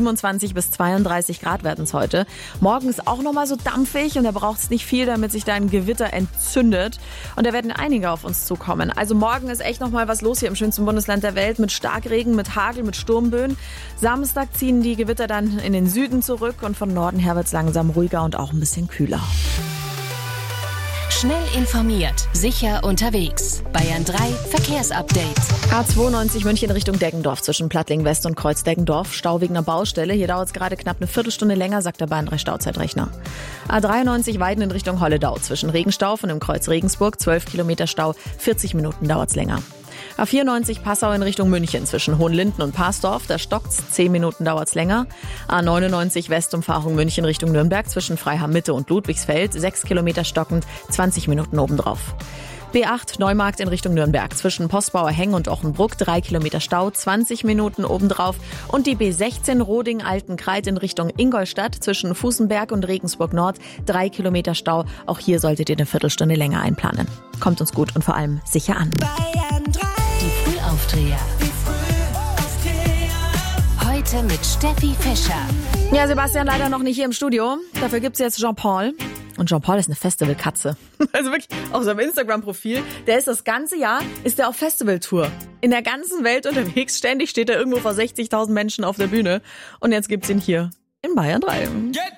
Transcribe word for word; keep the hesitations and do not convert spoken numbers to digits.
siebenundzwanzig bis zweiunddreißig Grad werden es heute. Morgen ist auch nochmal so dampfig und da braucht es nicht viel, damit sich da ein Gewitter entzündet. Und da werden einige auf uns zukommen. Also morgen ist echt nochmal was los hier im schönsten Bundesland der Welt mit Starkregen, mit Hagel, mit Sturmböen. Samstag ziehen die Gewitter dann in den Süden zurück und von Norden her wird es langsam ruhiger und auch ein bisschen kühler. Schnell informiert, sicher unterwegs. Bayern drei Verkehrsupdate. A zweiundneunzig München Richtung Deggendorf zwischen Plattling West und Kreuz Deggendorf. Stau wegen einer Baustelle. Hier dauert es gerade knapp eine Viertelstunde länger, sagt der Bayern drei Stauzeitrechner. A dreiundneunzig Weiden in Richtung Holledau zwischen Regenstauf und dem Kreuz Regensburg. zwölf Kilometer Stau, vierzig Minuten dauert es länger. A vierundneunzig Passau in Richtung München zwischen Hohenlinden und Parsdorf, da stockt's, zehn Minuten dauert's länger. A neunundneunzig Westumfahrung München Richtung Nürnberg zwischen Freiham Mitte und Ludwigsfeld, sechs Kilometer stockend, zwanzig Minuten obendrauf. B acht Neumarkt in Richtung Nürnberg zwischen Postbauer Heng und Ochenbruck, drei Kilometer Stau, zwanzig Minuten obendrauf. Und die B sechzehn Roding-Altenkreid in Richtung Ingolstadt zwischen Fußenberg und Regensburg Nord, drei Kilometer Stau. Auch hier solltet ihr eine Viertelstunde länger einplanen. Kommt uns gut und vor allem sicher an. Aufdreher. Heute mit Steffi Fischer. Ja, Sebastian leider noch nicht hier im Studio. Dafür gibt's jetzt Jean-Paul. Und Jean-Paul ist eine Festivalkatze. Also wirklich auf seinem Instagram-Profil. Der ist das ganze Jahr, ist der auf Festivaltour. In der ganzen Welt unterwegs. Ständig steht er irgendwo vor sechzigtausend Menschen auf der Bühne. Und jetzt gibt's ihn hier in Bayern drei.